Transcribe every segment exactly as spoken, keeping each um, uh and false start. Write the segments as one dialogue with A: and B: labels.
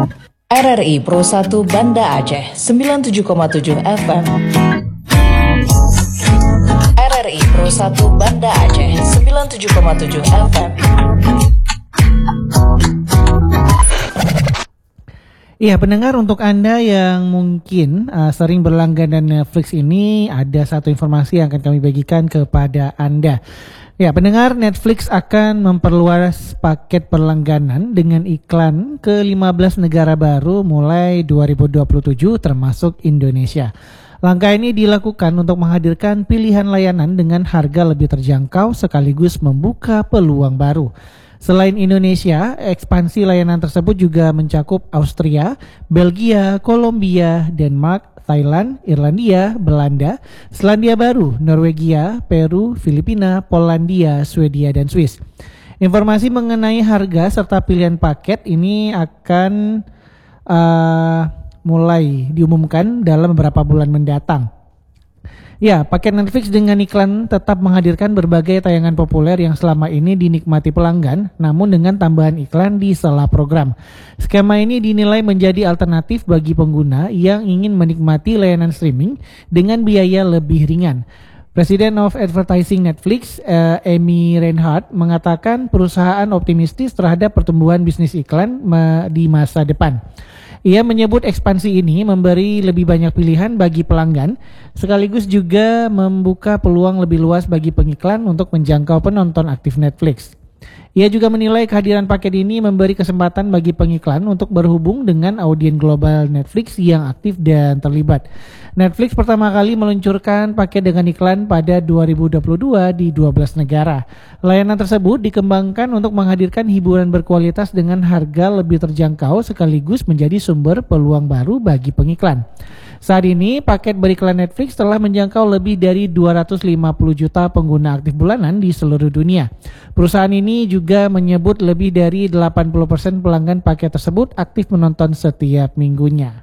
A: R R I Pro satu Banda Aceh sembilan puluh tujuh koma tujuh F M. R R I Pro satu Banda Aceh sembilan puluh tujuh koma tujuh F M.
B: Iya, pendengar, untuk Anda yang mungkin uh, sering berlangganan Netflix ini, ada satu informasi yang akan kami bagikan kepada Anda. Ya, pendengar, Netflix akan memperluas paket berlangganan dengan iklan ke lima belas negara baru mulai dua ribu dua puluh tujuh, termasuk Indonesia. Langkah ini dilakukan untuk menghadirkan pilihan layanan dengan harga lebih terjangkau sekaligus membuka peluang baru. Selain Indonesia, ekspansi layanan tersebut juga mencakup Austria, Belgia, Kolombia, Denmark, Thailand, Irlandia, Belanda, Selandia Baru, Norwegia, Peru, Filipina, Polandia, Swedia, dan Swiss. Informasi mengenai harga serta pilihan paket ini akan uh, mulai diumumkan dalam beberapa bulan mendatang. Ya, paket Netflix dengan iklan tetap menghadirkan berbagai tayangan populer yang selama ini dinikmati pelanggan, namun dengan tambahan iklan di sela program. Skema ini dinilai menjadi alternatif bagi pengguna yang ingin menikmati layanan streaming dengan biaya lebih ringan. Presiden of Advertising Netflix, uh, Amy Reinhardt, mengatakan perusahaan optimistis terhadap pertumbuhan bisnis iklan ma- di masa depan. Ia menyebut ekspansi ini memberi lebih banyak pilihan bagi pelanggan, sekaligus juga membuka peluang lebih luas bagi pengiklan untuk menjangkau penonton aktif Netflix. Ia juga menilai kehadiran paket ini memberi kesempatan bagi pengiklan untuk berhubung dengan audiens global Netflix yang aktif dan terlibat. Netflix pertama kali meluncurkan paket dengan iklan pada dua ribu dua puluh dua di dua belas negara. Layanan tersebut dikembangkan untuk menghadirkan hiburan berkualitas dengan harga lebih terjangkau sekaligus menjadi sumber peluang baru bagi pengiklan. Saat ini, paket beriklan Netflix telah menjangkau lebih dari dua ratus lima puluh juta pengguna aktif bulanan di seluruh dunia. Perusahaan ini juga menyebut lebih dari delapan puluh persen pelanggan paket tersebut aktif menonton setiap minggunya.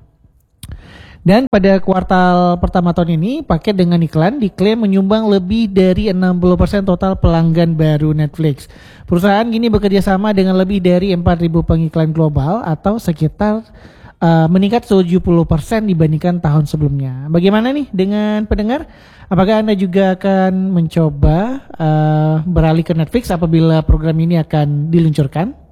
B: Dan pada kuartal pertama tahun ini, paket dengan iklan diklaim menyumbang lebih dari enam puluh persen total pelanggan baru Netflix. Perusahaan ini bekerja sama dengan lebih dari empat ribu pengiklan global atau sekitar uh, meningkat tujuh puluh persen dibandingkan tahun sebelumnya. Bagaimana nih dengan pendengar? Apakah Anda juga akan mencoba uh, beralih ke Netflix apabila program ini akan diluncurkan?